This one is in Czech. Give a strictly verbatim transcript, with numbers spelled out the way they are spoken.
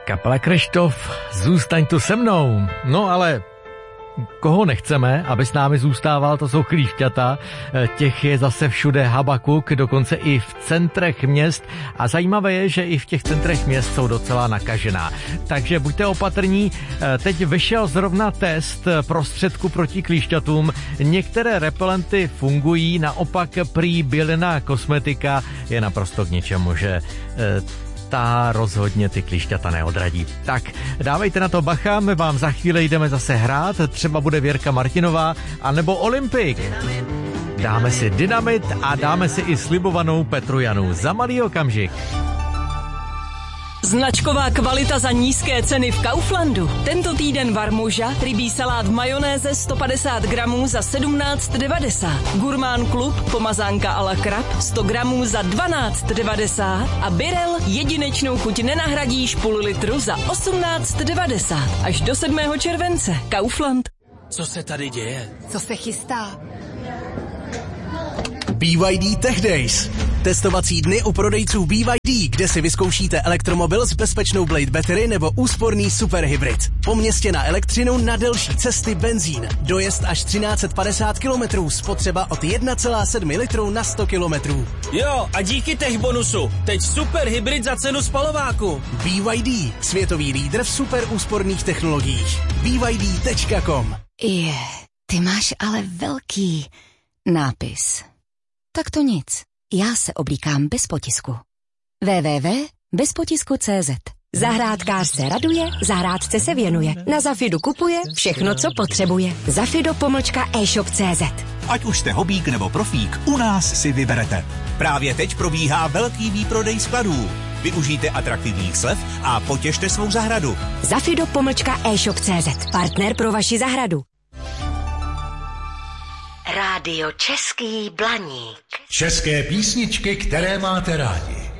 Kapela Kryštof, zůstaň tu se mnou. No ale koho nechceme, aby s námi zůstával, to jsou klíšťata. Těch je zase všude habakuk, dokonce i v centrech měst. A zajímavé je, že i v těch centrech měst jsou docela nakažená. Takže buďte opatrní. Teď vyšel zrovna test prostředku proti klíšťatům. Některé repelenty fungují, naopak prý bylinná kosmetika je naprosto k ničemu, že ta rozhodně ty klíšťata neodradí. Tak, dávejte na to bacha, my vám za chvíli jdeme zase hrát, třeba bude Věrka Martinová, anebo Olympik. Dáme si Dynamit a dáme si i slibovanou Petru Janu za malý okamžik. Značková kvalita za nízké ceny v Kauflandu. Tento týden varmuža, rybí salát v majonéze sto padesát gramů za sedmnáct devadesát. Gurmán Klub, pomazánka a la krab sto gramů za dvanáct devadesát. A Birel jedinečnou chuť nenahradíš půl litru za osmnáct devadesát. Až do sedmého července. Kaufland. Co se tady děje? Co se chystá? B Y D Tech Days. Testovací dny u prodejců B Y D, kde si vyzkoušíte elektromobil s bezpečnou Blade Battery nebo úsporný superhybrid. Po městě na elektřinu, na delší cesty benzín. Dojezd až třináct set padesát kilometrů, spotřeba od jedna celá sedm litru na sto kilometrů. Jo, a díky tech bonusu. Teď superhybrid za cenu spalováku. B Y D, světový lídr v super úsporných technologiích. B Y D tečka com. Je, ty máš ale velký nápis. Tak to nic. Já se oblíkám bez potisku. w w w tečka bez potisku tečka c z. Zahrádkář se raduje, zahrádce se věnuje. Na Zafidu kupuje všechno, co potřebuje. Zafido pomlčka e-shop tečka c z. Ať už jste hobík nebo profík, u nás si vyberete. Právě teď probíhá velký výprodej skladů. Využijte atraktivních slev a potěšte svou zahradu. Zafido pomlčka e-shop tečka c z. Partner pro vaši zahradu. Rádio Český Blaník. České písničky, které máte rádi.